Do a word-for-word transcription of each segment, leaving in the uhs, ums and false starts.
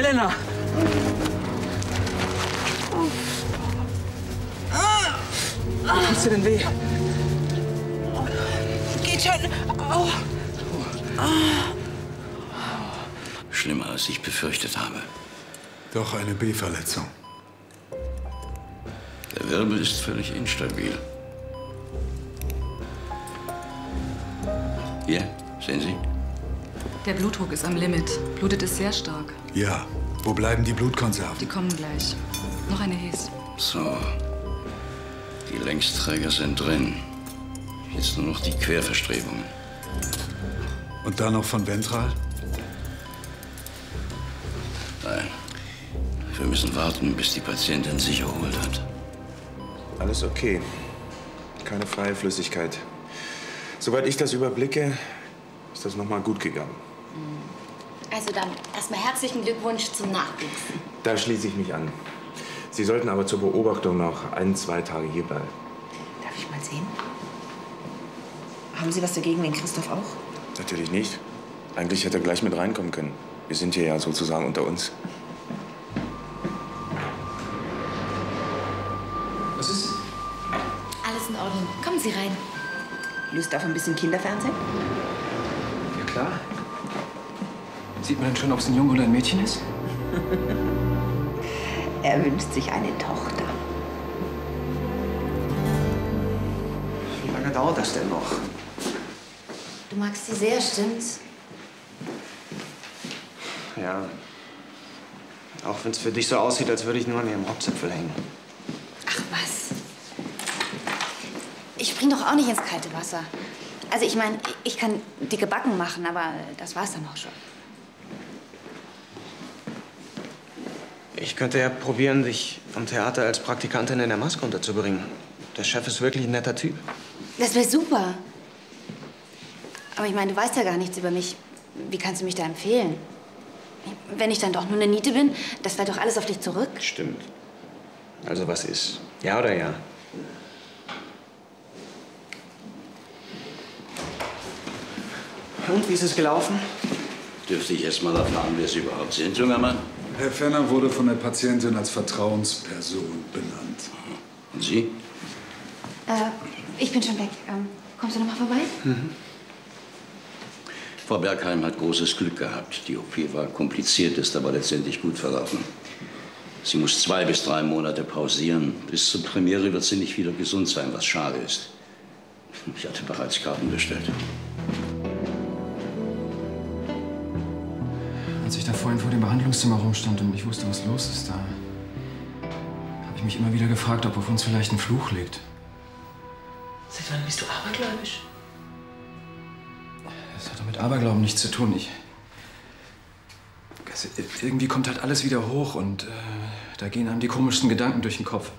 Elena! Tut's dir denn weh? Geht schon. Oh. Schlimmer, als ich befürchtet habe. Doch eine B-Verletzung. Der Wirbel ist völlig instabil. Hier, sehen Sie? Der Blutdruck ist am Limit. Blutet es sehr stark. Ja. Wo bleiben die Blutkonserven? Die kommen gleich. Noch eine Hes. So. Die Längsträger sind drin. Jetzt nur noch die Querverstrebungen. Und dann noch von ventral? Nein. Wir müssen warten, bis die Patientin sich erholt hat. Alles okay. Keine freie Flüssigkeit. Soweit ich das überblicke, ist das noch mal gut gegangen. Also dann erstmal herzlichen Glückwunsch zum Nachwuchs. Da schließe ich mich an. Sie sollten aber zur Beobachtung noch ein, zwei Tage hier bleiben. Darf ich mal sehen? Haben Sie was dagegen, den Christoph auch? Natürlich nicht. Eigentlich hätte er gleich mit reinkommen können. Wir sind hier ja sozusagen unter uns. Was ist? Alles in Ordnung. Kommen Sie rein. Lust auf ein bisschen Kinderfernsehen? Ja, klar. Sieht man denn schon, ob es ein Junge oder ein Mädchen ist? Er wünscht sich eine Tochter. Wie lange dauert das denn noch? Du magst sie sehr, stimmt's? Ja. Auch wenn es für dich so aussieht, als würde ich nur an ihrem Rockzipfel hängen. Ach was. Ich spring doch auch nicht ins kalte Wasser. Also ich meine, ich kann dicke Backen machen, aber das war's dann auch schon. Ich könnte ja probieren, dich am Theater als Praktikantin in der Maske unterzubringen. Der Chef ist wirklich ein netter Typ. Das wäre super. Aber ich meine, du weißt ja gar nichts über mich. Wie kannst du mich da empfehlen? Wenn ich dann doch nur eine Niete bin, das fällt doch alles auf dich zurück. Stimmt. Also was ist? Ja oder ja? Und, wie ist es gelaufen? Dürfte ich erst mal erfahren, wer Sie überhaupt sind, junger Mann? Herr Fenner wurde von der Patientin als Vertrauensperson benannt. Und Sie? Äh, ich bin schon weg. Ähm, kommst du noch mal vorbei? Mhm. Frau Bergheim hat großes Glück gehabt. Die O P war kompliziert, ist aber letztendlich gut verlaufen. Sie muss zwei bis drei Monate pausieren. Bis zur Premiere wird sie nicht wieder gesund sein, was schade ist. Ich hatte bereits Karten bestellt. Als ich da vorhin vor dem Behandlungszimmer rumstand und nicht wusste, was los ist, da habe ich mich immer wieder gefragt, ob auf uns vielleicht ein Fluch liegt. Seit wann bist du abergläubisch? Das hat doch mit Aberglauben nichts zu tun. Ich, also, irgendwie kommt halt alles wieder hoch und äh, da gehen einem die komischsten Gedanken durch den Kopf.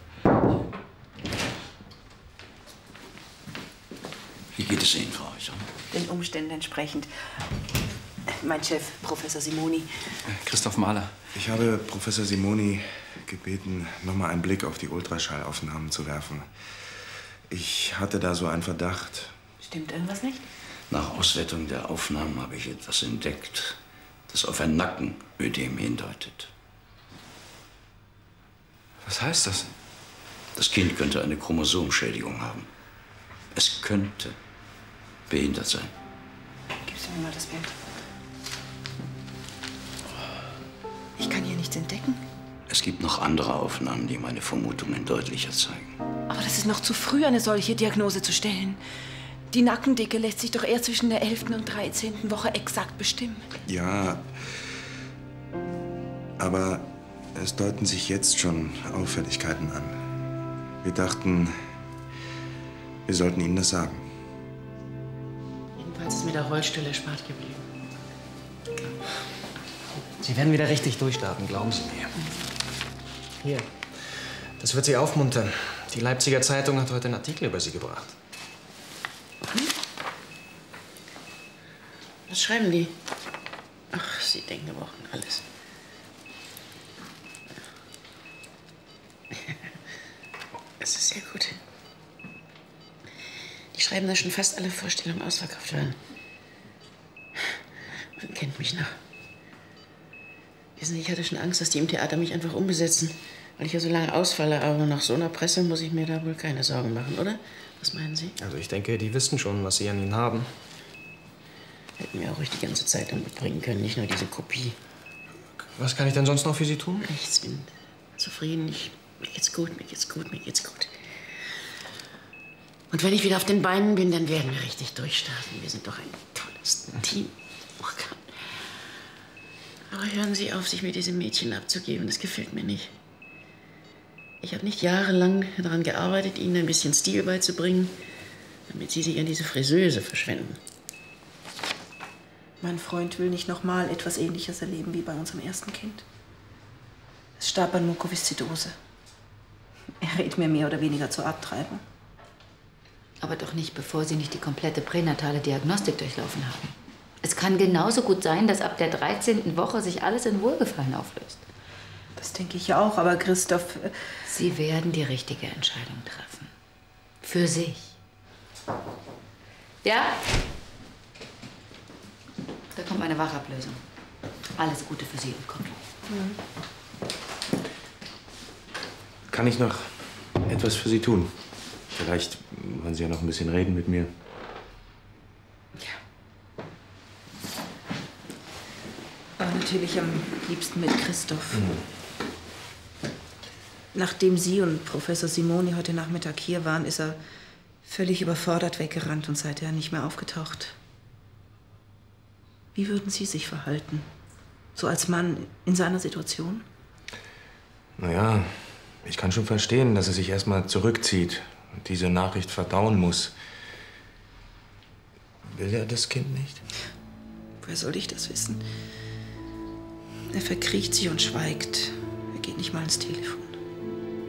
Wie geht es Ihnen, Frau Eicher? Den Umständen entsprechend. Mein Chef, Professor Simoni. Christoph Mahler. Ich habe Professor Simoni gebeten, noch mal einen Blick auf die Ultraschallaufnahmen zu werfen. Ich hatte da so einen Verdacht. Stimmt irgendwas nicht? Nach Auswertung der Aufnahmen habe ich etwas entdeckt, das auf ein Nackenödem hindeutet. Was heißt das? Das Kind könnte eine Chromosomschädigung haben. Es könnte behindert sein. Gibst du mir mal das Bild? Ich kann hier nichts entdecken. Es gibt noch andere Aufnahmen, die meine Vermutungen deutlicher zeigen. Aber das ist noch zu früh, eine solche Diagnose zu stellen. Die Nackendicke lässt sich doch eher zwischen der elften und dreizehnten Woche exakt bestimmen. Ja, aber es deuten sich jetzt schon Auffälligkeiten an. Wir dachten, wir sollten Ihnen das sagen. Jedenfalls ist mir der Rollstuhl erspart geblieben. Sie werden wieder richtig durchstarten, glauben Sie mir. Hier, das wird Sie aufmuntern. Die Leipziger Zeitung hat heute einen Artikel über Sie gebracht. Hm? Was schreiben die? Ach, Sie denken aber auch an alles. Es ist sehr gut. Die schreiben, dass schon fast alle Vorstellungen ausverkauft waren. Man kennt mich noch. Wissen Sie, ich hatte schon Angst, dass die im Theater mich einfach umbesetzen, weil ich ja so lange ausfalle. Aber nach so einer Presse muss ich mir da wohl keine Sorgen machen, oder? Was meinen Sie? Also ich denke, die wissen schon, was sie an ihnen haben. Hätten wir auch ruhig die ganze Zeitung mitbringen können, nicht nur diese Kopie. Was kann ich denn sonst noch für Sie tun? Nichts, bin zufrieden. Ich, mir geht's gut, mir geht's gut, mir geht's gut. Und wenn ich wieder auf den Beinen bin, dann werden wir richtig durchstarten. Wir sind doch ein tolles Team. Oh Gott. Aber hören Sie auf, sich mit diesem Mädchen abzugeben. Das gefällt mir nicht. Ich habe nicht jahrelang daran gearbeitet, Ihnen ein bisschen Stil beizubringen, damit Sie sich an diese Friseuse verschwenden. Mein Freund will nicht noch mal etwas Ähnliches erleben wie bei unserem ersten Kind. Es starb an Mukoviszidose. Er rät mir mehr oder weniger zur Abtreibung. Aber doch nicht, bevor Sie nicht die komplette pränatale Diagnostik durchlaufen haben. Es kann genauso gut sein, dass ab der dreizehnten Woche sich alles in Wohlgefallen auflöst. Das denke ich auch, aber Christoph... Sie werden die richtige Entscheidung treffen. Für sich. Ja? Da kommt meine Wachablösung. Alles Gute für Sie und Conny. Mhm. Kann ich noch etwas für Sie tun? Vielleicht wollen Sie ja noch ein bisschen reden mit mir. Ja. Aber natürlich am liebsten mit Christoph. Mhm. Nachdem Sie und Professor Simoni heute Nachmittag hier waren, ist er völlig überfordert weggerannt und seither nicht mehr aufgetaucht. Wie würden Sie sich verhalten? So als Mann in seiner Situation? Naja, ich kann schon verstehen, dass er sich erstmal zurückzieht und diese Nachricht verdauen muss. Will er das Kind nicht? Woher soll ich das wissen? Er verkriecht sich und schweigt. Er geht nicht mal ans Telefon.